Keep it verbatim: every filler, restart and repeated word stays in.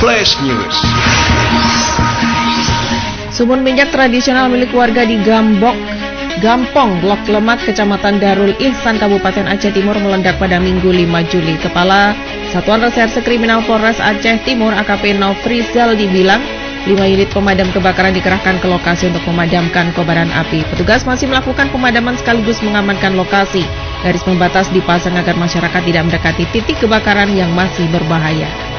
Flash News. Sumur minyak tradisional milik warga di Gambok, Gampong, Blok Lemat, Kecamatan Darul Ihsan, Kabupaten Aceh Timur meledak pada Minggu lima Juli. Kepala Satuan Reserse Kriminal Polres Aceh Timur A K P Nofrizal dibilang lima unit pemadam kebakaran dikerahkan ke lokasi untuk memadamkan kobaran api. Petugas masih melakukan pemadaman sekaligus mengamankan lokasi. Garis pembatas dipasang agar masyarakat tidak mendekati titik kebakaran yang masih berbahaya.